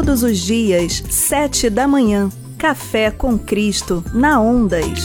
Todos os dias, 7 da manhã. Café com Cristo, na Ondas.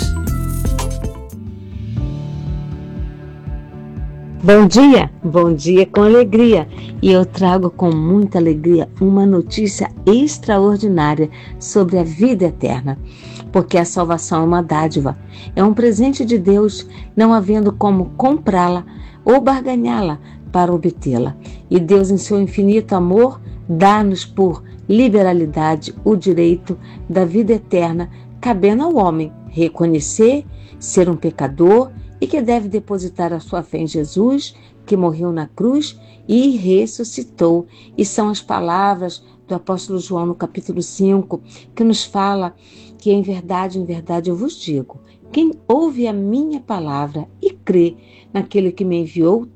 Bom dia com alegria. E eu trago com muita alegria uma notícia extraordinária sobre a vida eterna. Porque a salvação é uma dádiva, é um presente de Deus, não havendo como comprá-la ou barganhá-la para obtê-la. E Deus, em seu infinito amor, dá-nos por liberalidade o direito da vida eterna, cabendo ao homem reconhecer, ser um pecador e que deve depositar a sua fé em Jesus, que morreu na cruz e ressuscitou. E são as palavras do apóstolo João no capítulo 5, que nos fala que em verdade eu vos digo, quem ouve a minha palavra e crê naquele que me enviou,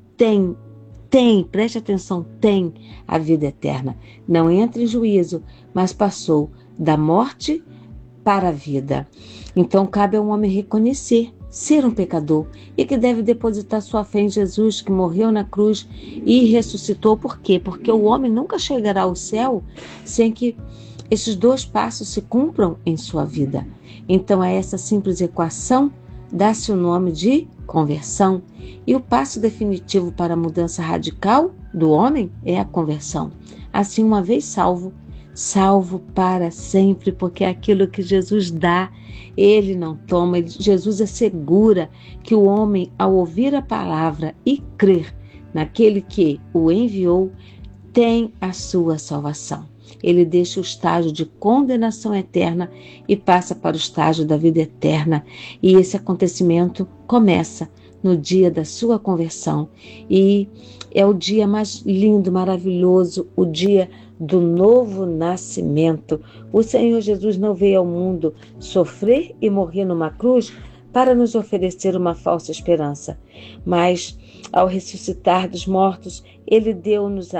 preste atenção, tem a vida eterna. Não entra em juízo, mas passou da morte para a vida. Então cabe ao homem reconhecer, ser um pecador e que deve depositar sua fé em Jesus, que morreu na cruz e ressuscitou. Por quê? Porque o homem nunca chegará ao céu sem que esses dois passos se cumpram em sua vida. Então a essa simples equação dá-se o nome de conversão. E o passo definitivo para a mudança radical do homem é a conversão. Assim, uma vez salvo para sempre, porque é aquilo que Jesus dá, ele não toma. Jesus assegura que o homem, ao ouvir a palavra e crer naquele que o enviou, tem a sua salvação. Ele deixa o estágio de condenação eterna e passa para o estágio da vida eterna. E esse acontecimento começa no dia da sua conversão. E é o dia mais lindo, maravilhoso, o dia do novo nascimento. O Senhor Jesus não veio ao mundo sofrer e morrer numa cruz para nos oferecer uma falsa esperança. Mas, ao ressuscitar dos mortos, Ele deu-nos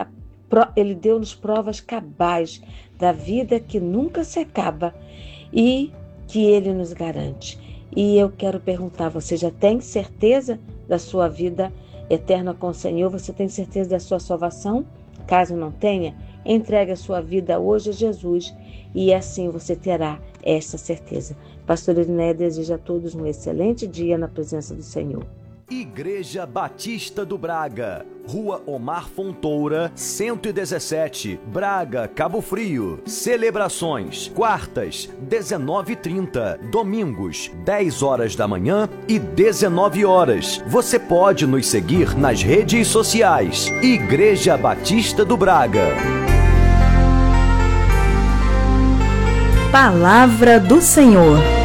provas cabais da vida que nunca se acaba e que Ele nos garante. E eu quero perguntar, você já tem certeza da sua vida eterna com o Senhor? Você tem certeza da sua salvação? Caso não tenha, entregue a sua vida hoje a Jesus e assim você terá essa certeza. Pastor Irineia deseja a todos um excelente dia na presença do Senhor. Igreja Batista do Braga, Rua Omar Fontoura, 117, Braga, Cabo Frio. Celebrações: quartas, 19h30, domingos, 10 horas da manhã e 19 horas. Você pode nos seguir nas redes sociais. Igreja Batista do Braga. Palavra do Senhor.